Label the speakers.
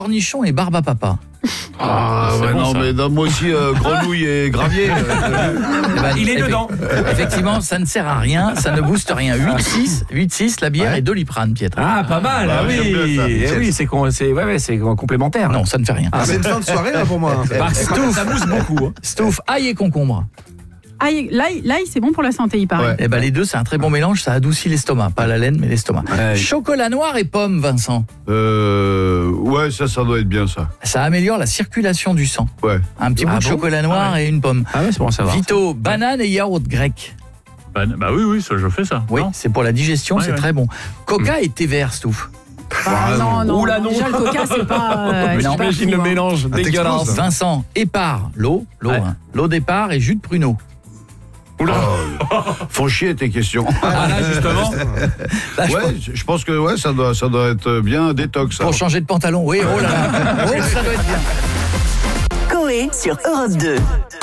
Speaker 1: Cornichon et barbe à papa.
Speaker 2: Ah ouais,
Speaker 3: bon,
Speaker 2: non,
Speaker 3: ça.
Speaker 2: mais donne-moi aussi grenouille et gravier.
Speaker 1: Eh ben,
Speaker 3: Il est dedans.
Speaker 1: Effectivement, ça ne sert à rien, ça ne booste rien. 8-6, la bière et Doliprane, Pietre.
Speaker 3: Ah, pas mal,
Speaker 2: Ah,
Speaker 3: oui.
Speaker 2: j'aime bien ça.
Speaker 3: Eh oui, c'est complémentaire.
Speaker 1: Non, ça ne fait rien.
Speaker 4: C'est une fin de soirée là pour moi.
Speaker 3: Ça mousse beaucoup. Hein.
Speaker 1: Stouff, ail et concombre.
Speaker 5: L'ail, c'est bon pour la santé, il paraît.
Speaker 2: Ouais.
Speaker 1: Eh ben, les deux, c'est un très bon mélange, ça adoucit l'estomac. Pas la laine, mais l'estomac.
Speaker 3: Ouais.
Speaker 1: Chocolat noir et pomme, Vincent.
Speaker 2: Ouais, ça doit être bien ça.
Speaker 1: Ça améliore la circulation du sang.
Speaker 2: Ouais.
Speaker 1: Un petit bout de chocolat noir et une pomme.
Speaker 3: Ah ouais, c'est bon à savoir.
Speaker 1: Vito, banane et yaourt grec.
Speaker 6: Bah oui, ça, je fais ça.
Speaker 1: Oui,
Speaker 6: Non
Speaker 1: c'est pour la digestion,
Speaker 6: Ouais,
Speaker 1: c'est
Speaker 6: ouais.
Speaker 1: très bon. Coca et thé vert, Stouff.
Speaker 5: Non.
Speaker 3: Oula, non.
Speaker 5: Déjà, le coca, c'est pas.
Speaker 1: Non.
Speaker 3: J'imagine le mélange dégueulasse.
Speaker 1: Vincent, épar, l'eau,
Speaker 3: Ouais.
Speaker 1: hein. L'eau d'épar et jus de pruneau.
Speaker 2: Font chier tes questions.
Speaker 3: Ah là, justement.
Speaker 1: Là, je pense-
Speaker 2: Ouais, je pense que ouais, ça doit être bien détox. Ça.
Speaker 1: pour changer de pantalon, oui, oh là là. Oh, ça doit être bien.
Speaker 7: Coé sur Europe 2.